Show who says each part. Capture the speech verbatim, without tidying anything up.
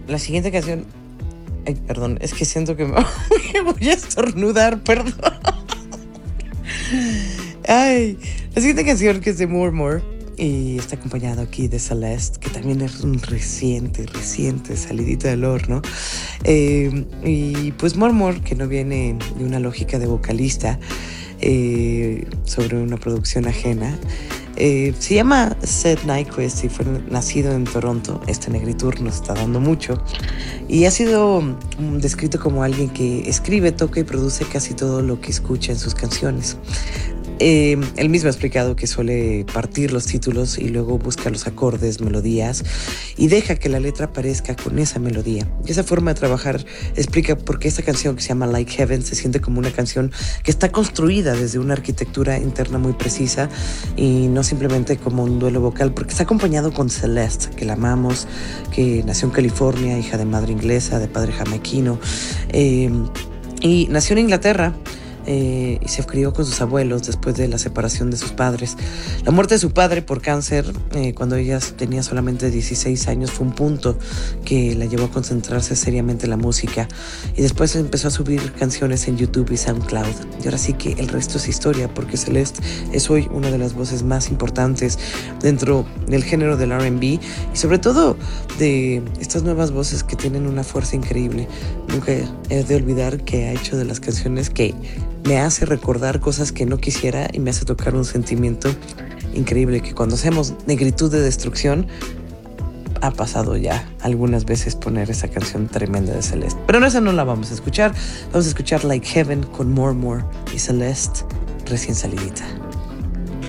Speaker 1: la siguiente canción... Ay, perdón, es que siento que me voy a estornudar, perdón. Ay, la siguiente canción que es de More More y está acompañado aquí de Celeste, que también es un reciente, reciente salidita del horno. Eh, y pues More More, que no viene de una lógica de vocalista eh, sobre una producción ajena. Eh, se llama Seth Nyquist y fue nacido en Toronto. Este negritur nos está dando mucho y ha sido um, descrito como alguien que escribe, toca y produce casi todo lo que escucha en sus canciones. Eh, él mismo ha explicado que suele partir los títulos y luego busca los acordes, melodías y deja que la letra aparezca con esa melodía. Y esa forma de trabajar explica por qué esta canción, que se llama Like Heaven, se siente como una canción que está construida desde una arquitectura interna muy precisa y no simplemente como un duelo vocal, porque está acompañado con Celeste, que la amamos, que nació en California, hija de madre inglesa, de padre jamaiquino, eh, y nació en Inglaterra. Eh, y se crió con sus abuelos después de la separación de sus padres. La muerte de su padre por cáncer eh, cuando ella tenía solamente dieciséis años fue un punto que la llevó a concentrarse seriamente en la música y después empezó a subir canciones en YouTube y SoundCloud. Y ahora sí que el resto es historia, porque Celeste es hoy una de las voces más importantes dentro del género del R and B y sobre todo de estas nuevas voces que tienen una fuerza increíble. Nunca he de olvidar que ha hecho de las canciones que me hace recordar cosas que no quisiera y me hace tocar un sentimiento increíble, que cuando hacemos negritud de destrucción ha pasado ya algunas veces poner esa canción tremenda de Celeste. Pero no, esa no la vamos a escuchar. Vamos a escuchar Like Heaven con More More y Celeste recién salidita.